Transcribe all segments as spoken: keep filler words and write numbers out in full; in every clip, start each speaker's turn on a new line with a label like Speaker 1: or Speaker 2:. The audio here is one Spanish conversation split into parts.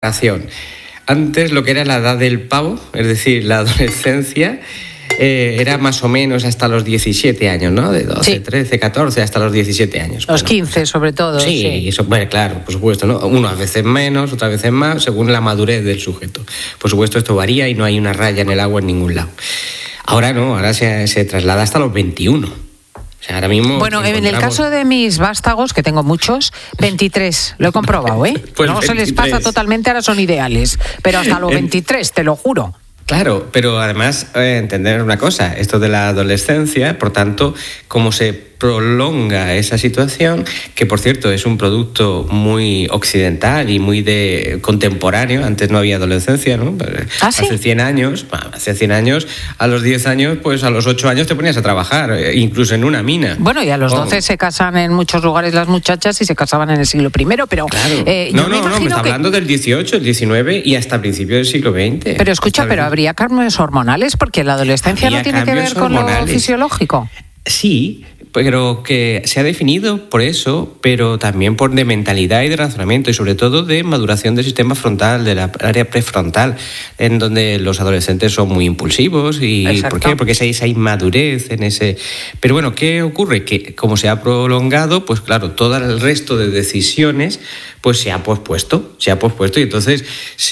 Speaker 1: Antes lo que era la edad del pavo, es decir, la adolescencia, eh, era más o menos hasta los diecisiete años, ¿no? De doce, sí. trece, catorce, hasta los diecisiete años.
Speaker 2: Los bueno, quince sobre todo.
Speaker 1: Sí, sí. Eso, bueno, claro, por supuesto, ¿no? Unas veces menos, otras veces más, según la madurez del sujeto. Por supuesto, esto varía y no hay una raya en el agua en ningún lado. Ahora no, ahora se, se traslada hasta los veintiuno. O sea, ahora mismo
Speaker 2: bueno, encontramos... en el caso de mis vástagos, que tengo muchos, veintitrés, lo he comprobado, ¿eh? Pues no veintitrés. Se les pasa totalmente, ahora son ideales, pero hasta los veintitrés, te lo juro.
Speaker 1: Claro, pero además eh, entender una cosa, esto de la adolescencia, por tanto, cómo se prolonga esa situación, que por cierto es un producto muy occidental y muy de contemporáneo. Antes no había adolescencia, ¿no?
Speaker 2: ¿Ah, sí?
Speaker 1: Hace cien años, hace cien años, a los diez años, pues a los ocho años te ponías a trabajar, incluso en una mina.
Speaker 2: Bueno, y a los doce oh. se casan en muchos lugares las muchachas y se casaban en el siglo primero, pero...
Speaker 1: Claro.
Speaker 2: Eh,
Speaker 1: no,
Speaker 2: yo
Speaker 1: no,
Speaker 2: me
Speaker 1: no, me está
Speaker 2: que...
Speaker 1: hablando del dieciocho, el diecinueve y hasta principios del siglo veinte.
Speaker 2: Pero escucha, pero ¿habría cambios hormonales? Porque la adolescencia habría no tiene que ver con hormonales. Lo fisiológico.
Speaker 1: Sí, pero que se ha definido por eso, pero también por de mentalidad y de razonamiento, y sobre todo de maduración del sistema frontal, de la área prefrontal, en donde los adolescentes son muy impulsivos. Y Exacto. ¿por qué? Porque hay esa inmadurez en ese... Pero bueno, ¿qué ocurre? Que como se ha prolongado, pues claro, todo el resto de decisiones pues se ha pospuesto, se ha pospuesto. Y entonces,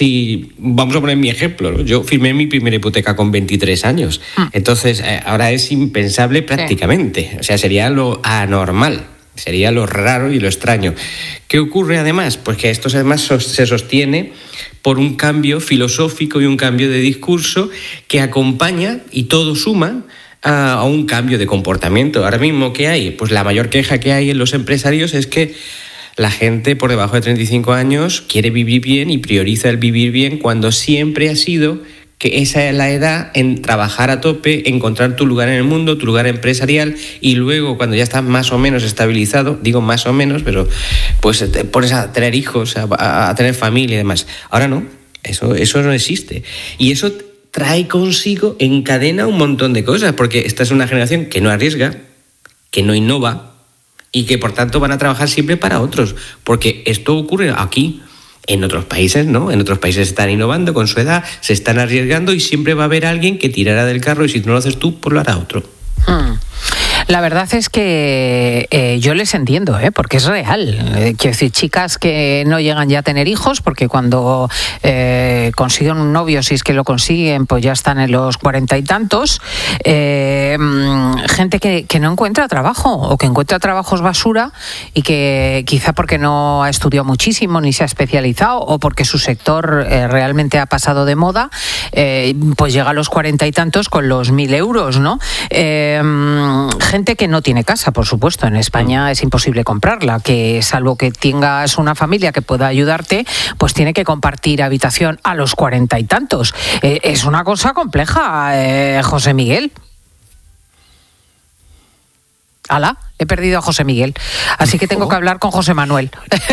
Speaker 1: si vamos a poner mi ejemplo, ¿no? Yo firmé mi primera hipoteca con veintitrés años. Mm. Entonces, eh, ahora es impensable prácticamente. Sí. O sea, sería lo anormal, sería lo raro y lo extraño. ¿Qué ocurre además? Pues que esto además se sostiene por un cambio filosófico y un cambio de discurso que acompaña y todo suma a un cambio de comportamiento. Ahora mismo, ¿qué hay? Pues la mayor queja que hay en los empresarios es que la gente por debajo de treinta y cinco años quiere vivir bien y prioriza el vivir bien cuando siempre ha sido que esa es la edad en trabajar a tope, encontrar tu lugar en el mundo, tu lugar empresarial, y luego cuando ya estás más o menos estabilizado, digo más o menos, pero pues te pones a tener hijos, a, a tener familia y demás. Ahora no, eso, eso no existe. Y eso trae consigo, encadena un montón de cosas, porque esta es una generación que no arriesga, que no innova, y que por tanto van a trabajar siempre para otros, porque esto ocurre aquí. En otros países no, en otros países están innovando con su edad, se están arriesgando y siempre va a haber alguien que tirará del carro y si no lo haces tú, pues lo hará otro.
Speaker 2: Hmm. La verdad es que eh, yo les entiendo, ¿eh? Porque es real. Eh, quiero decir, chicas que no llegan ya a tener hijos, porque cuando eh, consiguen un novio, si es que lo consiguen, pues ya están en los cuarenta y tantos. Eh, gente que, que no encuentra trabajo, o que encuentra trabajos basura, y que quizá porque no ha estudiado muchísimo, ni se ha especializado, o porque su sector eh, realmente ha pasado de moda, eh, pues llega a los cuarenta y tantos con los mil euros, ¿no? Eh, Gente que no tiene casa, por supuesto. En España es imposible comprarla, que salvo que tengas una familia que pueda ayudarte, pues tiene que compartir habitación a los cuarenta y tantos. Eh, es una cosa compleja, eh, José Miguel. ¡Hala! He perdido a José Miguel. Así que tengo que hablar con José Manuel.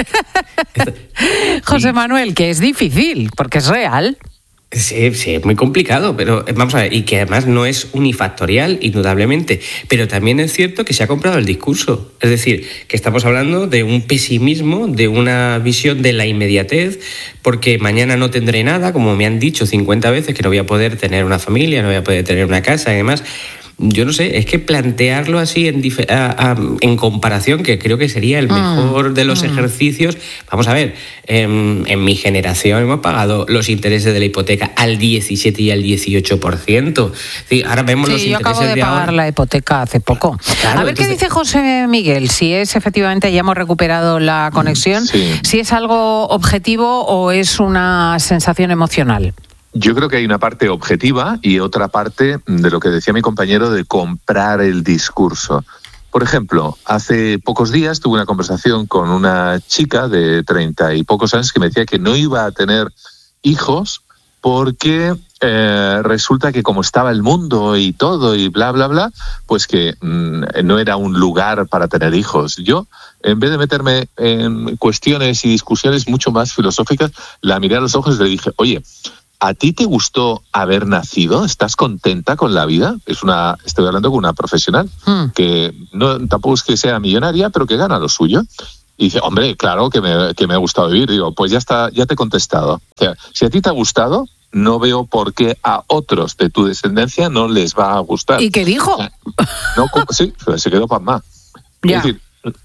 Speaker 2: José Manuel, que es difícil, porque es real.
Speaker 1: Sí, sí, es muy complicado, pero vamos a ver, y que además no es unifactorial, indudablemente, pero también es cierto que se ha comprado el discurso, es decir, que estamos hablando de un pesimismo, de una visión de la inmediatez, porque mañana no tendré nada, como me han dicho cincuenta veces, que no voy a poder tener una familia, no voy a poder tener una casa y demás. Yo no sé, es que plantearlo así en, dif- a, a, en comparación, que creo que sería el mejor de los mm. ejercicios. Vamos a ver, en, en mi generación hemos pagado los intereses de la hipoteca al diecisiete y al dieciocho por ciento. Sí, ahora vemos
Speaker 2: sí,
Speaker 1: los intereses de
Speaker 2: yo acabo de, de pagar
Speaker 1: ahora.
Speaker 2: La hipoteca hace poco. Claro, a ver entonces... qué dice José Miguel, si es efectivamente, ya hemos recuperado la conexión, sí. si es algo objetivo o es una sensación emocional.
Speaker 3: Yo creo que hay una parte objetiva y otra parte de lo que decía mi compañero de comprar el discurso. Por ejemplo, hace pocos días tuve una conversación con una chica de treinta y pocos años que me decía que no iba a tener hijos porque eh, resulta que como estaba el mundo y todo y bla, bla, bla, pues que mmm, no era un lugar para tener hijos. Yo, en vez de meterme en cuestiones y discusiones mucho más filosóficas, la miré a los ojos y le dije, oye, ¿a ti te gustó haber nacido? ¿Estás contenta con la vida? Es una, estoy hablando con una profesional mm. que no, tampoco es que sea millonaria, pero que gana lo suyo. Y dice, hombre, claro que me, que me ha gustado vivir. Digo, pues ya está, ya te he contestado. O sea, si a ti te ha gustado, no veo por qué a otros de tu descendencia no les va a gustar.
Speaker 2: ¿Y qué dijo?
Speaker 3: O sea, no, sí, se quedó pasmada. Es decir,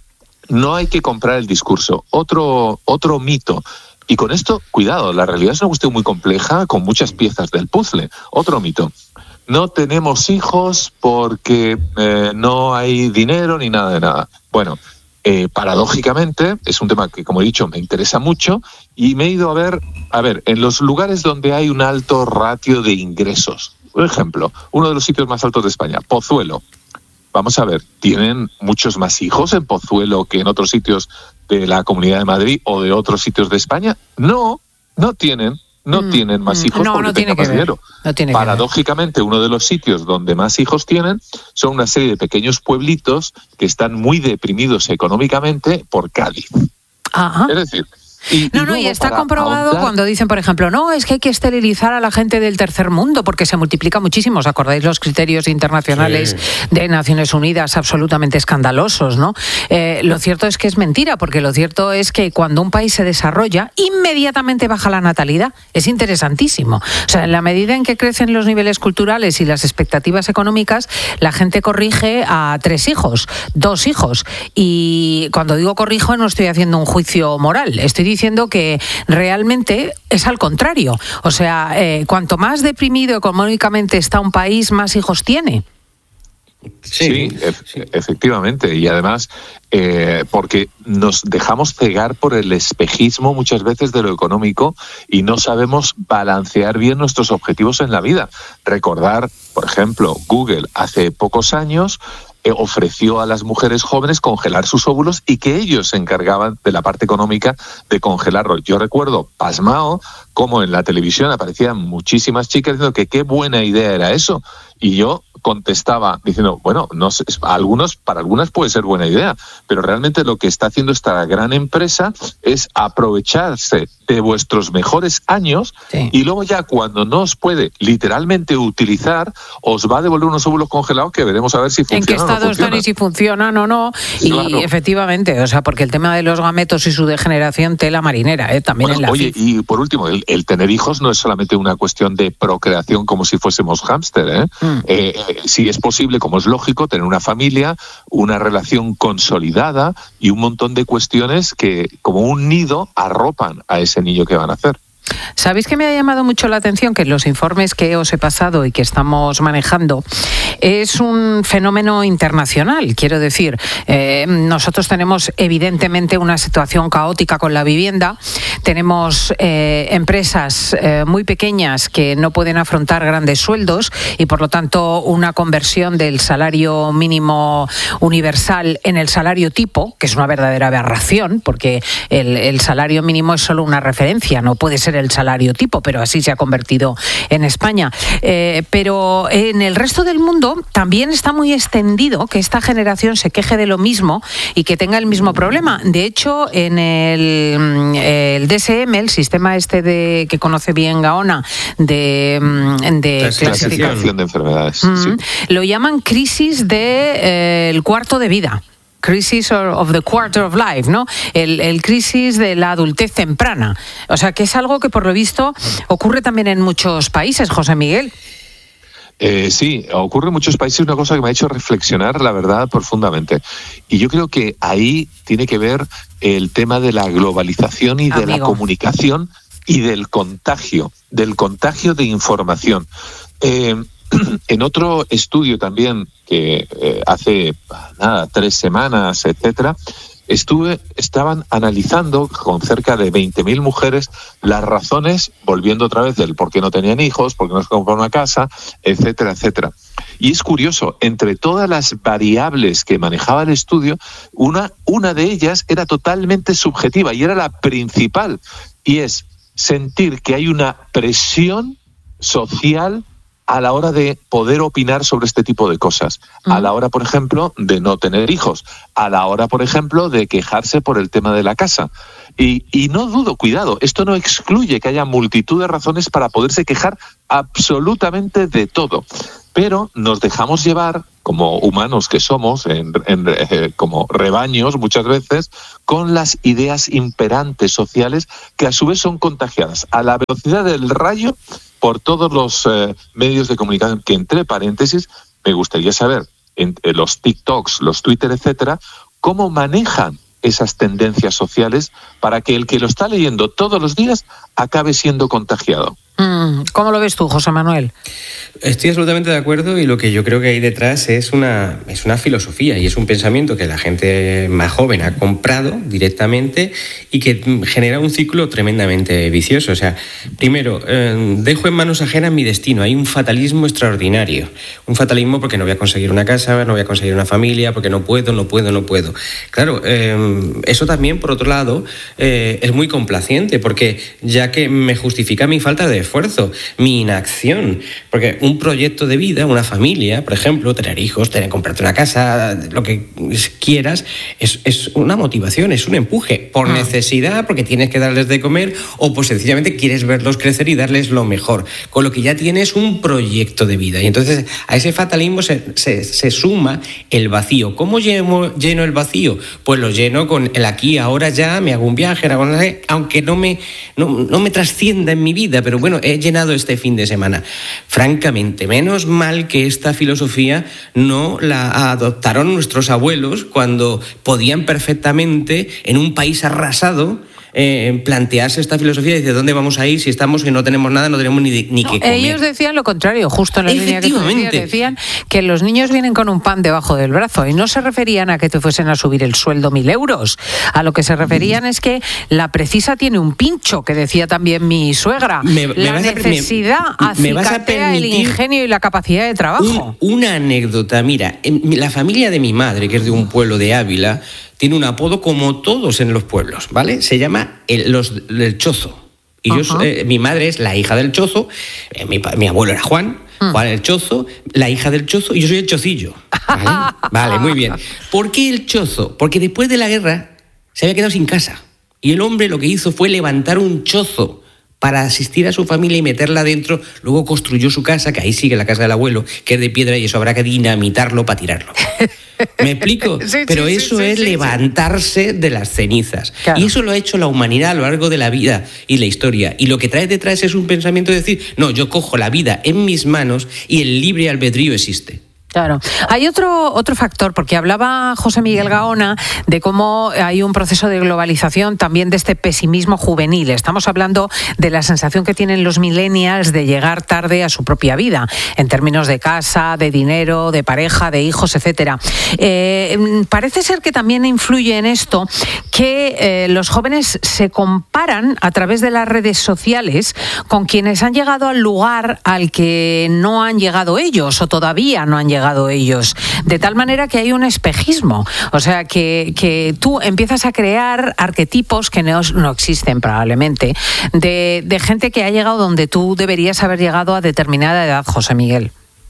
Speaker 3: no hay que comprar el discurso. Otro, otro mito. Y con esto, cuidado, la realidad es una cuestión muy compleja con muchas piezas del puzzle. Otro mito. No tenemos hijos porque eh, no hay dinero ni nada de nada. Bueno, eh, paradójicamente, es un tema que, como he dicho, me interesa mucho y me he ido a ver, a ver, en los lugares donde hay un alto ratio de ingresos. Por ejemplo, uno de los sitios más altos de España, Pozuelo. Vamos a ver, ¿tienen muchos más hijos en Pozuelo que en otros sitios de la Comunidad de Madrid o de otros sitios de España? No, no tienen. No mm, tienen más hijos
Speaker 2: no,
Speaker 3: porque
Speaker 2: no
Speaker 3: tengan más
Speaker 2: ver.
Speaker 3: dinero.
Speaker 2: No tiene
Speaker 3: Paradójicamente, uno de los sitios donde más hijos tienen son una serie de pequeños pueblitos que están muy deprimidos económicamente por Cádiz.
Speaker 2: Ajá.
Speaker 3: Es decir, Y,
Speaker 2: no,
Speaker 3: y
Speaker 2: no, y está comprobado
Speaker 3: ahondar...
Speaker 2: cuando dicen, por ejemplo, no, es que hay que esterilizar a la gente del tercer mundo porque se multiplica muchísimo. ¿Os acordáis los criterios internacionales sí. de Naciones Unidas absolutamente escandalosos, ¿no? Eh, lo cierto es que es mentira, porque lo cierto es que cuando un país se desarrolla, inmediatamente baja la natalidad. Es interesantísimo. O sea, en la medida en que crecen los niveles culturales y las expectativas económicas, la gente corrige a tres hijos, dos hijos. Y cuando digo corrijo, no estoy haciendo un juicio moral, estoy diciendo que realmente es al contrario. O sea, eh, cuanto más deprimido económicamente está un país, más hijos tiene.
Speaker 3: Sí, sí, e- efectivamente. Y además, eh, porque nos dejamos cegar por el espejismo muchas veces de lo económico y no sabemos balancear bien nuestros objetivos en la vida. Recordar, por ejemplo, Google hace pocos años Eh, ofreció a las mujeres jóvenes congelar sus óvulos y que ellos se encargaban de la parte económica de congelarlos. Yo recuerdo, pasmao, como en la televisión aparecían muchísimas chicas diciendo que qué buena idea era eso. Y yo contestaba diciendo, bueno, no sé, algunos, para algunas puede ser buena idea, pero realmente lo que está haciendo esta gran empresa es aprovecharse de vuestros mejores años sí. y luego ya cuando no os puede literalmente utilizar, os va a devolver unos óvulos congelados que veremos a ver si funcionan.
Speaker 2: ¿En qué estado
Speaker 3: no
Speaker 2: están y si funcionan o no? Y claro. efectivamente, o sea, porque el tema de los gametos y su degeneración, tela marinera, ¿eh? También
Speaker 3: bueno,
Speaker 2: en la
Speaker 3: Oye,
Speaker 2: F I F.
Speaker 3: Y por último, el, el tener hijos no es solamente una cuestión de procreación como si fuésemos hámster, ¿eh? Mm. Eh, eh, sí es posible, como es lógico, tener una familia, una relación consolidada y un montón de cuestiones que, como un nido, arropan a ese niño que van a hacer.
Speaker 2: ¿Sabéis que me ha llamado mucho la atención que en los informes que os he pasado y que estamos manejando es un fenómeno internacional? Quiero decir, eh, nosotros tenemos evidentemente una situación caótica con la vivienda, tenemos eh, empresas eh, muy pequeñas que no pueden afrontar grandes sueldos y por lo tanto una conversión del salario mínimo universal en el salario tipo, que es una verdadera aberración, porque el, el salario mínimo es solo una referencia, no puede ser el salario tipo, pero así se ha convertido en España. Eh, pero en el resto del mundo también está muy extendido que esta generación se queje de lo mismo y que tenga el mismo problema. De hecho, en el, el D S M, el sistema este de que conoce bien Gaona, de, de
Speaker 3: clasificación de enfermedades,
Speaker 2: mm, sí. lo llaman crisis del de, eh, cuarto de vida. Crisis of the quarter of life, ¿no? El, el crisis de la adultez temprana. O sea, que es algo que por lo visto ocurre también en muchos países, José Miguel.
Speaker 3: Eh, sí, ocurre en muchos países, una cosa que me ha hecho reflexionar, la verdad, profundamente. Y yo creo que ahí tiene que ver el tema de la globalización y de Amigo. la comunicación y del contagio, del contagio de información. Eh, En otro estudio también que eh, hace nada tres semanas, etcétera, estuve estaban analizando con cerca de veinte mil mujeres las razones, volviendo otra vez del por qué no tenían hijos, por qué no se compraron una casa, etcétera, etcétera. Y es curioso, entre todas las variables que manejaba el estudio, una una de ellas era totalmente subjetiva y era la principal, y es sentir que hay una presión social a la hora de poder opinar sobre este tipo de cosas, a la hora, por ejemplo, de no tener hijos, a la hora, por ejemplo, de quejarse por el tema de la casa. Y, y no dudo, cuidado, esto no excluye que haya multitud de razones para poderse quejar absolutamente de todo. Pero nos dejamos llevar como humanos que somos, en, en, eh, como rebaños muchas veces, con las ideas imperantes sociales que a su vez son contagiadas a la velocidad del rayo por todos los eh, medios de comunicación, que entre paréntesis me gustaría saber, en, en los TikToks, los Twitter, etcétera, cómo manejan esas tendencias sociales para que el que lo está leyendo todos los días acabe siendo contagiado.
Speaker 2: ¿Cómo lo ves tú, José Manuel?
Speaker 1: Estoy absolutamente de acuerdo, y lo que yo creo que hay detrás es una, es una filosofía y es un pensamiento que la gente más joven ha comprado directamente y que genera un ciclo tremendamente vicioso. O sea, primero, eh, dejo en manos ajenas mi destino. Hay un fatalismo extraordinario. Un fatalismo porque no voy a conseguir una casa, no voy a conseguir una familia, porque no puedo, no puedo, no puedo. Claro, eh, eso también, por otro lado, eh, es muy complaciente, porque ya que me justifica mi falta de esfuerzo, mi inacción, porque un proyecto de vida, una familia, por ejemplo, tener hijos, tener, comprarte una casa, lo que quieras, es, es una motivación, es un empuje, por ah. necesidad, porque tienes que darles de comer, o pues sencillamente quieres verlos crecer y darles lo mejor, con lo que ya tienes un proyecto de vida. Y entonces a ese fatalismo se, se, se suma el vacío. ¿Cómo lleno, lleno el vacío? Pues lo lleno con el aquí, ahora, ya, me hago un viaje, aunque no me, no, no me trascienda en mi vida, pero bueno, he llenado este fin de semana. Francamente, menos mal que esta filosofía no la adoptaron nuestros abuelos cuando podían perfectamente, en un país arrasado, Eh, plantearse esta filosofía de dónde vamos a ir si estamos que no tenemos nada, no tenemos ni, ni
Speaker 2: no,
Speaker 1: que comer.
Speaker 2: Ellos decían lo contrario, justo en la línea que tú decías, decían que los niños vienen con un pan debajo del brazo, y no se referían a que te fuesen a subir el sueldo mil euros. A lo que se referían es que la precisa tiene un pincho, que decía también mi suegra. Me, me la necesidad a, me, me acicatea el ingenio y la capacidad de trabajo.
Speaker 1: Un, una anécdota, mira, la familia de mi madre, que es de un pueblo de Ávila, tiene un apodo como todos en los pueblos, ¿vale? Se llama el, los, el Chozo. Y yo, eh, mi madre es la hija del Chozo, eh, mi, mi abuelo era Juan, uh-huh. Juan el Chozo, la hija del Chozo, y yo soy el Chocillo. ¿Vale? Vale, muy bien. ¿Por qué el Chozo? Porque después de la guerra se había quedado sin casa. Y el hombre lo que hizo fue levantar un chozo para asistir a su familia y meterla dentro. Luego construyó su casa, que ahí sigue la casa del abuelo, que es de piedra, y eso habrá que dinamitarlo para tirarlo. ¿Me explico? Sí, Pero sí, eso sí, es sí, levantarse sí. de las cenizas. Claro. Y eso lo ha hecho la humanidad a lo largo de la vida y la historia. Y lo que trae detrás es un pensamiento de decir, no, yo cojo la vida en mis manos y el libre albedrío existe.
Speaker 2: Claro. Hay otro otro factor, porque hablaba José Miguel Gaona de cómo hay un proceso de globalización también de este pesimismo juvenil. Estamos hablando de la sensación que tienen los millennials de llegar tarde a su propia vida, en términos de casa, de dinero, de pareja, de hijos, etcétera. Eh, parece ser que también influye en esto que eh, los jóvenes se comparan a través de las redes sociales con quienes han llegado al lugar al que no han llegado ellos, o todavía no han llegado ellos, de tal manera que hay un espejismo, o sea que, que tú empiezas a crear arquetipos que no, no existen probablemente, de, de gente que ha llegado donde tú deberías haber llegado a determinada edad, José Miguel.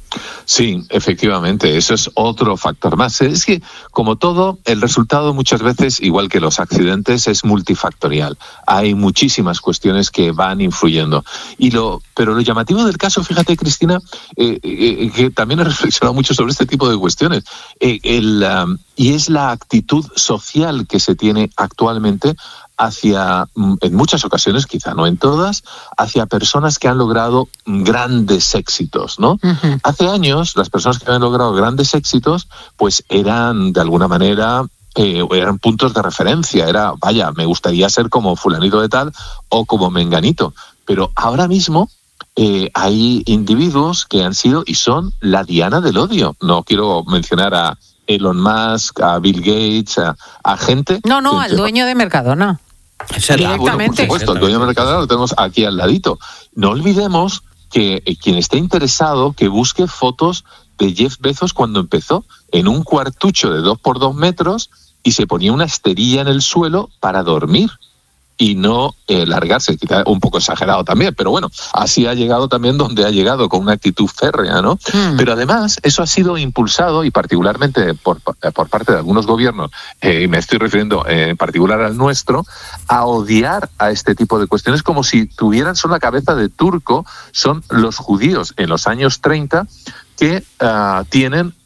Speaker 3: Sí, efectivamente, eso es otro factor más. Es que, como todo, el resultado muchas veces, igual que los accidentes, es multifactorial. Hay muchísimas cuestiones que van influyendo. Y lo, pero lo llamativo del caso, fíjate, Cristina, eh, eh, que también he reflexionado mucho sobre este tipo de cuestiones, eh, el, um, y es la actitud social que se tiene actualmente hacia, en muchas ocasiones, quizá no en todas, hacia personas que han logrado grandes éxitos, ¿no? Uh-huh. Hace años, las personas que han logrado grandes éxitos, pues eran, de alguna manera, eh, eran puntos de referencia. Era, vaya, me gustaría ser como fulanito de tal o como menganito. Pero ahora mismo eh, hay individuos que han sido y son la diana del odio. No quiero mencionar a Elon Musk, a Bill Gates, a, a gente...
Speaker 2: No, no, al dueño de Mercadona.
Speaker 3: Ah, bueno, por supuesto, el dueño de Mercadona lo tenemos aquí al ladito. No olvidemos que eh, quien esté interesado que busque fotos de Jeff Bezos cuando empezó en un cuartucho de dos por dos metros y se ponía una esterilla en el suelo para dormir y no eh, largarse, quizá un poco exagerado también, pero bueno, así ha llegado también donde ha llegado, con una actitud férrea, ¿no? Mm. Pero además, eso ha sido impulsado, y particularmente por, por parte de algunos gobiernos, eh, y me estoy refiriendo eh, en particular al nuestro, a odiar a este tipo de cuestiones como si tuvieran solo la cabeza de turco. Son los judíos en los años treinta que uh, tienen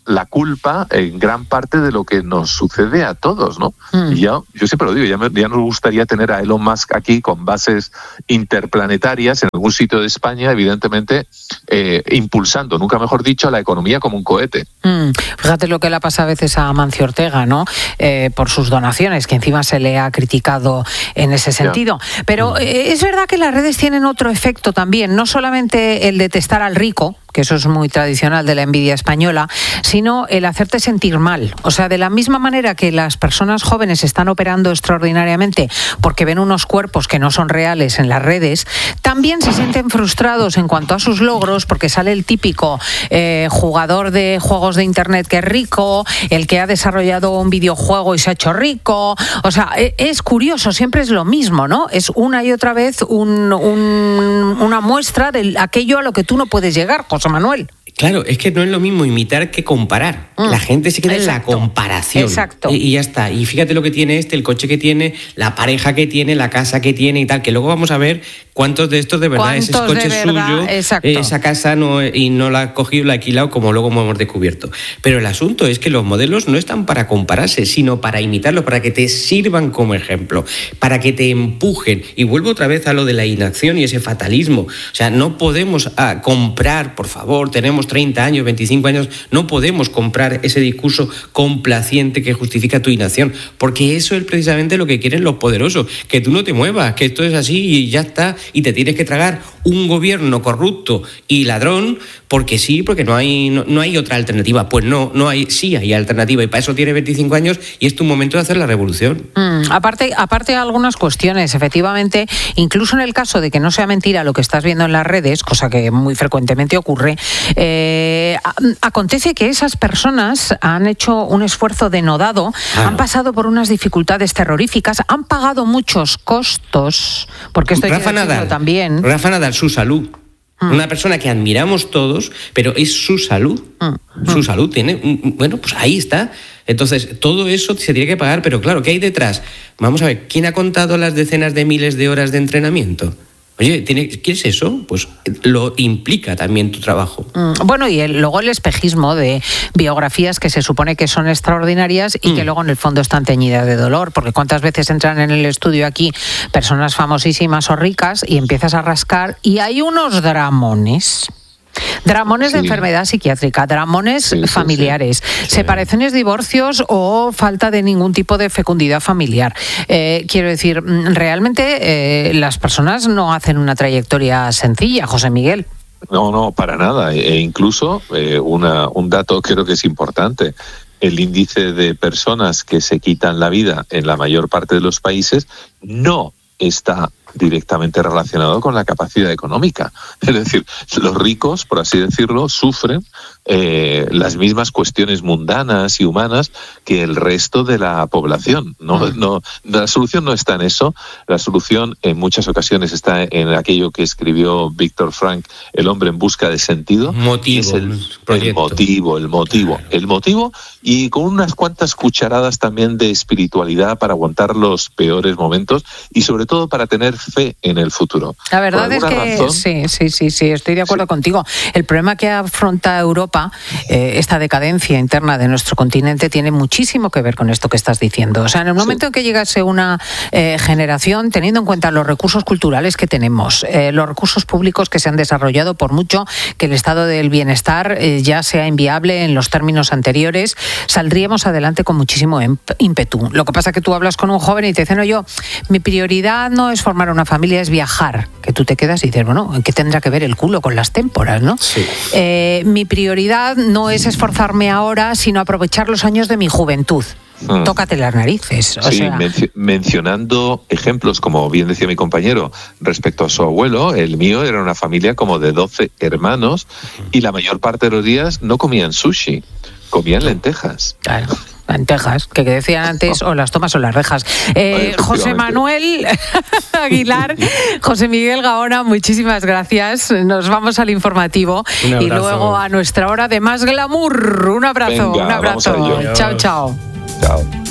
Speaker 3: la culpa en gran parte de lo que nos sucede a todos, ¿no? Mm. Y ya, yo siempre lo digo, ya, me, ya nos gustaría tener a Elon Musk aquí con bases interplanetarias en algún sitio de España, evidentemente, eh, impulsando, nunca mejor dicho, la economía como un cohete.
Speaker 2: Mm. Fíjate lo que le pasa a veces a Amancio Ortega, ¿no? Eh, por sus donaciones, que encima se le ha criticado en ese sentido. Ya. Pero mm. eh, es verdad que las redes tienen otro efecto también, no solamente el de testar al rico, que eso es muy tradicional de la envidia española, sino el hacerte sentir mal. O sea, de la misma manera que las personas jóvenes están operando extraordinariamente porque ven unos cuerpos que no son reales en las redes, también se sienten frustrados en cuanto a sus logros porque sale el típico eh, jugador de juegos de internet que es rico, el que ha desarrollado un videojuego y se ha hecho rico. O sea, es curioso, siempre es lo mismo, ¿no? Es una y otra vez un, un, una muestra de aquello a lo que tú no puedes llegar, José Manuel.
Speaker 1: Claro, es que no es lo mismo imitar que comparar. Mm, la gente se queda exacto, en la comparación.
Speaker 2: Exacto.
Speaker 1: Y, y ya está. Y fíjate lo que tiene este, el coche que tiene, la pareja que tiene, la casa que tiene y tal, que luego vamos a ver cuántos de estos de verdad ese coche es suyo,
Speaker 2: exacto.
Speaker 1: esa casa no, y no la ha cogido, la ha alquilado, como luego hemos descubierto. Pero el asunto es que los modelos no están para compararse, sino para imitarlos, para que te sirvan como ejemplo, para que te empujen. Y vuelvo otra vez a lo de la inacción y ese fatalismo. O sea, no podemos ah, comprar, por favor, tenemos treinta años, veinticinco años, no podemos comprar ese discurso complaciente que justifica tu inacción, porque eso es precisamente lo que quieren los poderosos, que tú no te muevas, que esto es así y ya está, y te tienes que tragar un gobierno corrupto y ladrón, porque sí, porque no hay, no, no hay otra alternativa. Pues no, no hay, sí hay alternativa, y para eso tienes veinticinco años y es tu momento de hacer la revolución.
Speaker 2: Mm, aparte, aparte de algunas cuestiones, efectivamente, incluso en el caso de que no sea mentira lo que estás viendo en las redes, cosa que muy frecuentemente ocurre, eh, acontece que esas personas han hecho un esfuerzo denodado, claro. Han pasado por unas dificultades terroríficas, han pagado muchos costos, porque esto hay que decirlo también.
Speaker 1: Rafa Nadal, su salud. Mm. Una persona que admiramos todos, pero es su salud. Mm. Su mm. salud tiene... Bueno, pues ahí está. Entonces, todo eso se tiene que pagar, pero claro, ¿qué hay detrás? Vamos a ver, ¿quién ha contado las decenas de miles de horas de entrenamiento? Oye, ¿tiene, ¿qué es eso? Pues lo implica también tu trabajo.
Speaker 2: Bueno, y el, luego el espejismo de biografías que se supone que son extraordinarias y mm. que luego en el fondo están teñidas de dolor, porque cuántas veces entran en el estudio aquí personas famosísimas o ricas y empiezas a rascar y hay unos dramones. Dramones sí. de enfermedad psiquiátrica, dramones sí, familiares, sí, sí. separaciones, divorcios o falta de ningún tipo de fecundidad familiar. Eh, quiero decir, realmente eh, las personas no hacen una trayectoria sencilla, José Miguel.
Speaker 3: No, no, para nada. E incluso eh, una, un dato creo que es importante. El índice de personas que se quitan la vida en la mayor parte de los países no está directamente relacionado con la capacidad económica. Es decir, los ricos, por así decirlo, sufren eh, las mismas cuestiones mundanas y humanas que el resto de la población. No, no, la solución no está en eso. La solución en muchas ocasiones está en aquello que escribió Víctor Frank, El hombre en busca de sentido.
Speaker 1: Motivo,
Speaker 3: es el, el motivo, el motivo, el motivo, y con unas cuantas cucharadas también de espiritualidad para aguantar los peores momentos y sobre todo para tener fe en el futuro.
Speaker 2: La verdad es que razón, sí, sí, sí, sí, estoy de acuerdo sí. contigo. El problema que afronta Europa, eh, esta decadencia interna de nuestro continente, tiene muchísimo que ver con esto que estás diciendo. O sea, en el momento sí. en que llegase una eh, generación, teniendo en cuenta los recursos culturales que tenemos, eh, los recursos públicos que se han desarrollado, por mucho que el estado del bienestar eh, ya sea inviable en los términos anteriores, saldríamos adelante con muchísimo ímpetu. Lo que pasa es que tú hablas con un joven y te dicen, no, yo, mi prioridad no es formar una familia, es viajar, que tú te quedas y dices, bueno, ¿qué tendrá que ver el culo con las témporas, no?
Speaker 1: Sí.
Speaker 2: Eh, mi prioridad no es esforzarme ahora, sino aprovechar los años de mi juventud. Hmm. Tócate las narices. O
Speaker 3: sí,
Speaker 2: sea...
Speaker 3: menci- mencionando ejemplos, como bien decía mi compañero, respecto a su abuelo, el mío era una familia como de doce hermanos y la mayor parte de los días no comían sushi, comían lentejas.
Speaker 2: Claro. Lentejas, que decían antes, o las tomas o las rejas. Eh, José Manuel Aguilar, José Miguel Gaona, muchísimas gracias. Nos vamos al informativo y luego a nuestra hora de más glamour. Un abrazo,
Speaker 3: Venga,
Speaker 2: un abrazo. Chao, chao.
Speaker 3: Chao.